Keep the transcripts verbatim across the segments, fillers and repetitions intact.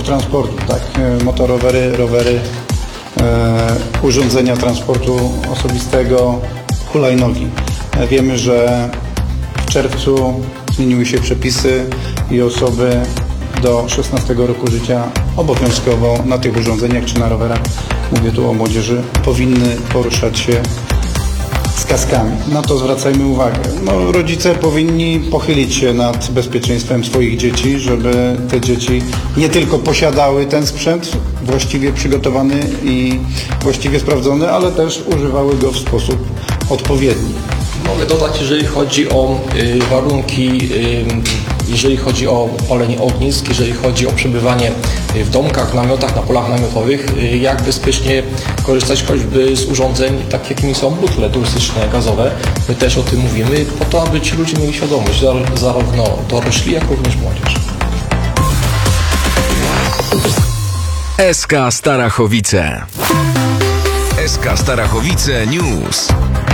transportu, tak? Motorowery, rowery, e, urządzenia transportu osobistego, hulajnogi. Wiemy, że w czerwcu zmieniły się przepisy i osoby do szesnastego roku życia obowiązkowo na tych urządzeniach czy na rowerach, mówię tu o młodzieży, powinny poruszać się z kaskami. Na to zwracajmy uwagę. No, rodzice powinni pochylić się nad bezpieczeństwem swoich dzieci, żeby te dzieci nie tylko posiadały ten sprzęt właściwie przygotowany i właściwie sprawdzony, ale też używały go w sposób odpowiedni. Mogę dodać, jeżeli chodzi o y, warunki, y, jeżeli chodzi o palenie ognisk, jeżeli chodzi o przebywanie w domkach, w namiotach, na polach namiotowych, y, jak bezpiecznie korzystać choćby z urządzeń, tak jakimi są butle turystyczne, gazowe. My też o tym mówimy, po to, aby ci ludzie mieli świadomość, zarówno dorośli, jak również młodzież. S K Starachowice. S K Starachowice News.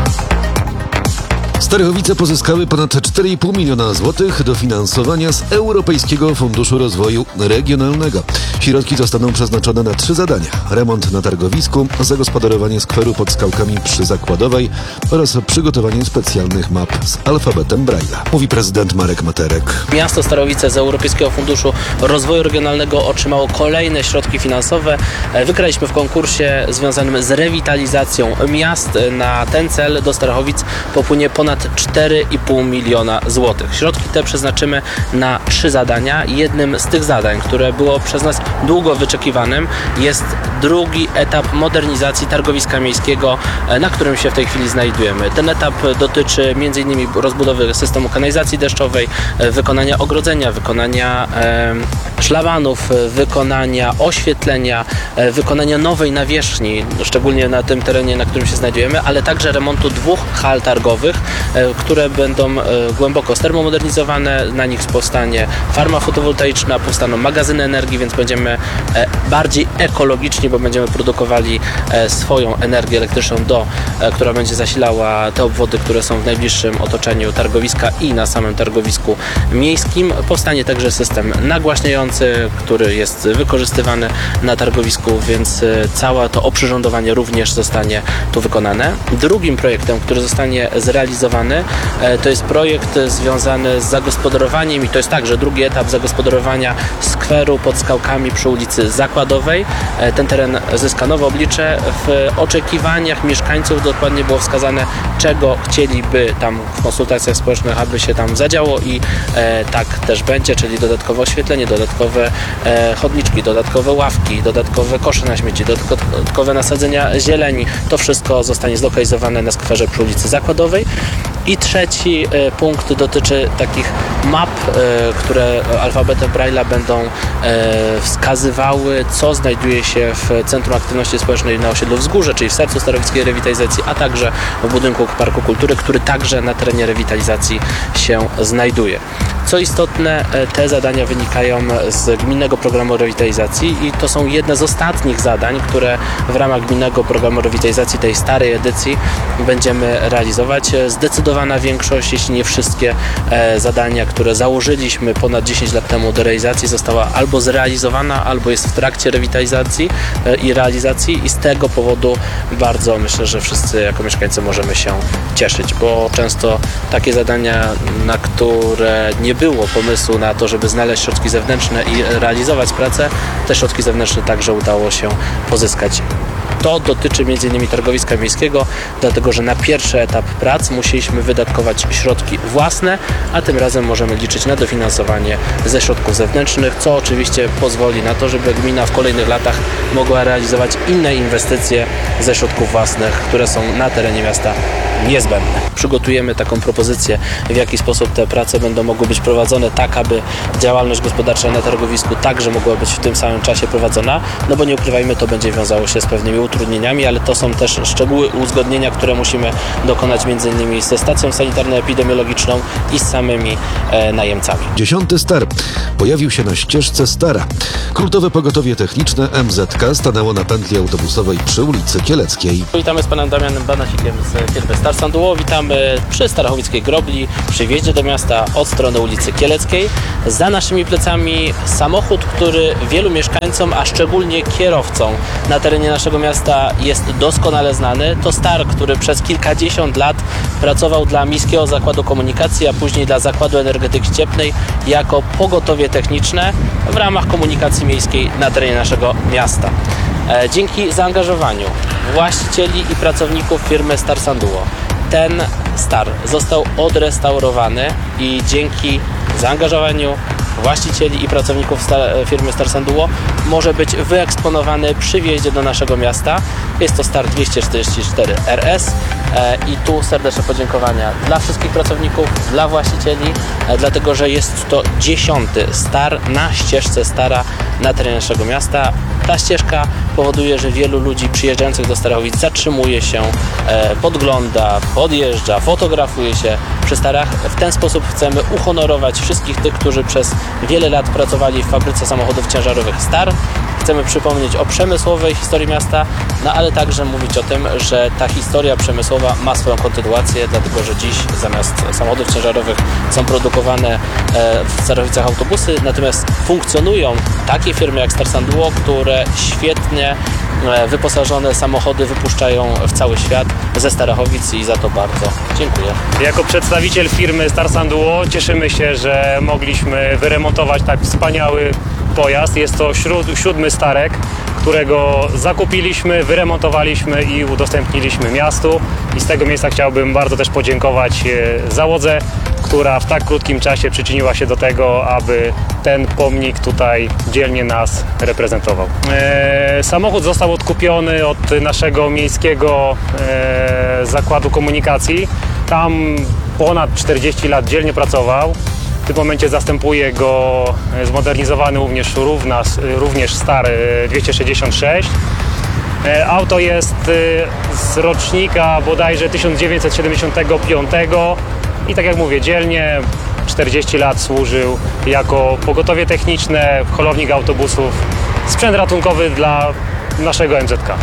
Starachowice pozyskały ponad cztery i pół miliona złotych dofinansowania z Europejskiego Funduszu Rozwoju Regionalnego. Środki zostaną przeznaczone na trzy zadania. Remont na targowisku, zagospodarowanie skweru pod skałkami przy Zakładowej oraz przygotowanie specjalnych map z alfabetem Braille'a. Mówi prezydent Marek Materek. Miasto Starachowice z Europejskiego Funduszu Rozwoju Regionalnego otrzymało kolejne środki finansowe. Wygraliśmy w konkursie związanym z rewitalizacją miast. Na ten cel do Starachowic popłynie ponad cztery i pół miliona złotych. Środki te przeznaczymy na trzy zadania. Jednym z tych zadań, które było przez nas długo wyczekiwanym, jest drugi etap modernizacji targowiska miejskiego, na którym się w tej chwili znajdujemy. Ten etap dotyczy między innymi rozbudowy systemu kanalizacji deszczowej, wykonania ogrodzenia, wykonania e, szlabanów, wykonania oświetlenia, e, wykonania nowej nawierzchni, szczególnie na tym terenie, na którym się znajdujemy, ale także remontu dwóch hal targowych, e, które będą e, głęboko termomodernizowane. Na nich powstanie farma fotowoltaiczna, powstaną magazyny energii, więc będziemy e, bardziej ekologiczni, bo będziemy produkowali e, swoją energię elektryczną, do, e, która będzie zasilała te obwody, które są w najbliższym otoczeniu targowiska i na samym targowisku miejskim. Powstanie także system nagłaśniający, który jest wykorzystywany na targowisku, więc e, całe to oprzyrządowanie również zostanie tu wykonane. Drugim projektem, który zostanie zrealizowany, e, to jest projekt związany z zagospodarowaniem i to jest także drugi etap zagospodarowania skweru pod skałkami przy ulicy Zakładowej. Ten teren zyska nowe oblicze. W oczekiwaniach mieszkańców dokładnie było wskazane, czego chcieliby tam w konsultacjach społecznych, aby się tam zadziało i e, tak też będzie, czyli dodatkowe oświetlenie, dodatkowe e, chodniczki, dodatkowe ławki, dodatkowe kosze na śmieci, dodatkowe nasadzenia zieleni. To wszystko zostanie zlokalizowane na skwerze przy ulicy Zakładowej. I trzeci e, punkt dotyczy takich map, e, które alfabetem Braille'a będą e, wskazywały, co znajduje się w Centrum Aktywności Społecznej na osiedlu Wzgórze, czyli w sercu starowickiej rewitalizacji, a także w budynku Parku Kultury, który także na terenie rewitalizacji się znajduje. Co istotne, te zadania wynikają z Gminnego Programu Rewitalizacji i to są jedne z ostatnich zadań, które w ramach Gminnego Programu Rewitalizacji, tej starej edycji, będziemy realizować. Zdecydowana większość, jeśli nie wszystkie e, zadania, które założyliśmy ponad dziesięć lat temu do realizacji, została albo zrealizowana, albo jest w trakcie rewitalizacji e, i realizacji i z tego powodu bardzo myślę, że wszyscy jako mieszkańcy możemy się cieszyć, bo często takie zadania, na które nie było pomysłu na to, żeby znaleźć środki zewnętrzne i realizować pracę, te środki zewnętrzne także udało się pozyskać. To dotyczy między innymi targowiska miejskiego, dlatego że na pierwszy etap prac musieliśmy wydatkować środki własne, a tym razem możemy liczyć na dofinansowanie ze środków zewnętrznych, co oczywiście pozwoli na to, żeby gmina w kolejnych latach mogła realizować inne inwestycje ze środków własnych, które są na terenie miasta niezbędne. Przygotujemy taką propozycję, w jaki sposób te prace będą mogły być prowadzone tak, aby działalność gospodarcza na targowisku także mogła być w tym samym czasie prowadzona, no bo nie ukrywajmy, to będzie wiązało się z pewnymi utrudnieniami, ale to są też szczegóły uzgodnienia, które musimy dokonać między innymi ze stacją sanitarno-epidemiologiczną i z samymi e, najemcami. Dziesiąty Star pojawił się na ścieżce Stara. Kultowe pogotowie techniczne M Z K stanęło na pętli autobusowej przy ulicy Kieleckiej. Witamy z panem Damianem Banasikiem z firmy Star Sanduło. Witamy przy Starachowickiej Grobli, przy wjeździe do miasta od strony ulicy Kieleckiej. Za naszymi plecami samochód, który wielu mieszkańcom, a szczególnie kierowcom na terenie naszego miasta jest doskonale znany. To Star, który przez kilkadziesiąt lat pracował dla Miejskiego Zakładu Komunikacji, a później dla Zakładu Energetyki Cieplnej jako pogotowie techniczne w ramach komunikacji miejskiej na terenie naszego miasta. Dzięki zaangażowaniu właścicieli i pracowników firmy Star Sanduło ten Star został odrestaurowany i dzięki zaangażowaniu właścicieli i pracowników Star, firmy Star Sanduło może być wyeksponowany przy wjeździe do naszego miasta. Jest to Star dwieście czterdzieści cztery R S e, i tu serdeczne podziękowania dla wszystkich pracowników, dla właścicieli, e, dlatego że jest to dziesiąty Star na ścieżce Stara na terenie naszego miasta. Ta ścieżka powoduje, że wielu ludzi przyjeżdżających do Starachowic zatrzymuje się, e, podgląda, podjeżdża, fotografuje się przy Starach. W ten sposób chcemy uhonorować wszystkich tych, którzy przez wiele lat pracowali w fabryce samochodów ciężarowych Star. Chcemy przypomnieć o przemysłowej historii miasta, no ale także mówić o tym, że ta historia przemysłowa ma swoją kontynuację, dlatego że dziś zamiast samochodów ciężarowych są produkowane w Starachowicach autobusy, natomiast funkcjonują takie firmy jak Star Sanduło, które świetnie wyposażone samochody wypuszczają w cały świat ze Starachowic i za to bardzo dziękuję. Jako przedstawiciel firmy Star Sanduło cieszymy się, że mogliśmy wyremontować tak wspaniały pojazd. Jest to siódmy Starek, którego zakupiliśmy, wyremontowaliśmy i udostępniliśmy miastu. I z tego miejsca chciałbym bardzo też podziękować załodze, która w tak krótkim czasie przyczyniła się do tego, aby ten pomnik tutaj dzielnie nas reprezentował. E, samochód został odkupiony od naszego miejskiego e, zakładu komunikacji. Tam ponad czterdzieści lat dzielnie pracował. W tym momencie zastępuje go zmodernizowany również, równa, również Star dwieście sześćdziesiąt sześć. Auto jest z rocznika bodajże tysiąc dziewięćset siedemdziesiątego piątego i tak jak mówię, dzielnie czterdzieści lat służył jako pogotowie techniczne, holownik autobusów, sprzęt ratunkowy dla naszego M Z K.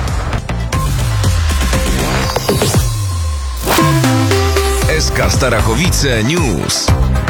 S K Starachowice News.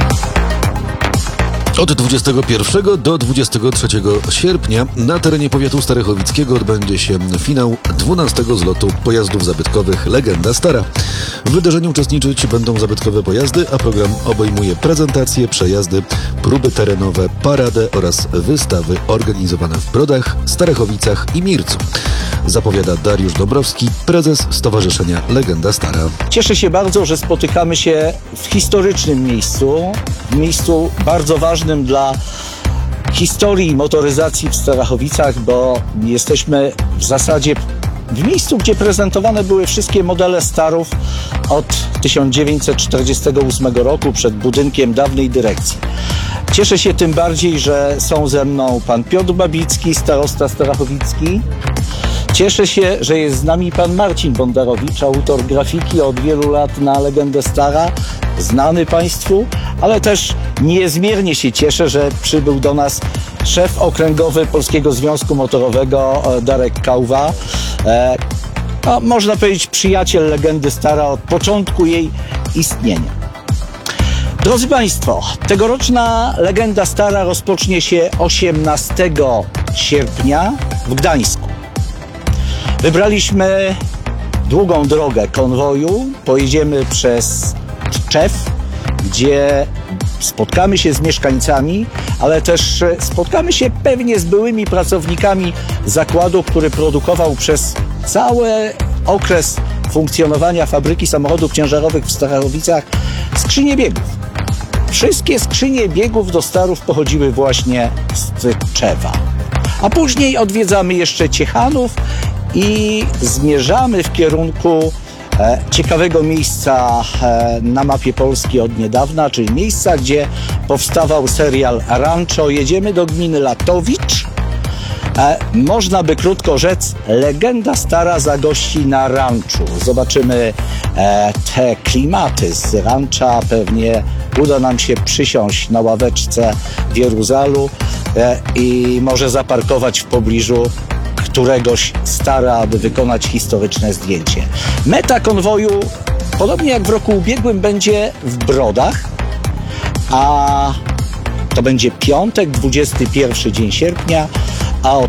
Od dwudziestego pierwszego do dwudziestego trzeciego sierpnia na terenie powiatu starachowickiego odbędzie się finał dwunastego zlotu pojazdów zabytkowych Legenda Stara. W wydarzeniu uczestniczyć będą zabytkowe pojazdy, a program obejmuje prezentacje, przejazdy, próby terenowe, paradę oraz wystawy organizowane w Brodach, Starachowicach i Mircu. Zapowiada Dariusz Dąbrowski, prezes Stowarzyszenia Legenda Stara. Cieszę się bardzo, że spotykamy się w historycznym miejscu, w miejscu bardzo ważnym dla historii motoryzacji w Starachowicach, bo jesteśmy w zasadzie w miejscu, gdzie prezentowane były wszystkie modele Starów od tysiąc dziewięćset czterdziestego ósmego roku przed budynkiem dawnej dyrekcji. Cieszę się tym bardziej, że są ze mną pan Piotr Babicki, starosta starachowicki. Cieszę się, że jest z nami pan Marcin Bondarowicz, autor grafiki od wielu lat na Legendę Stara, znany państwu, ale też niezmiernie się cieszę, że przybył do nas szef okręgowy Polskiego Związku Motorowego Darek Kałwa. E, no, można powiedzieć przyjaciel Legendy Stara od początku jej istnienia. Drodzy Państwo, tegoroczna Legenda Stara rozpocznie się osiemnastego sierpnia w Gdańsku. Wybraliśmy długą drogę konwoju, pojedziemy przez Tczew, gdzie spotkamy się z mieszkańcami, ale też spotkamy się pewnie z byłymi pracownikami zakładu, który produkował przez cały okres funkcjonowania fabryki samochodów ciężarowych w Starachowicach skrzynie biegów. Wszystkie skrzynie biegów do Starów pochodziły właśnie z Tczewa. A później odwiedzamy jeszcze Ciechanów i zmierzamy w kierunku e, ciekawego miejsca e, na mapie Polski od niedawna, czyli miejsca, gdzie powstawał serial Rancho. Jedziemy do gminy Latowicz E, można by krótko rzec, legenda stara zagości na ranczu. Zobaczymy e, te klimaty z rancza. Pewnie uda nam się przysiąść na ławeczce w Jeruzalu e, i może zaparkować w pobliżu któregoś stara, aby wykonać historyczne zdjęcie. Meta konwoju, podobnie jak w roku ubiegłym, będzie w Brodach, a to będzie piątek, dwudziesty pierwszy dzień sierpnia.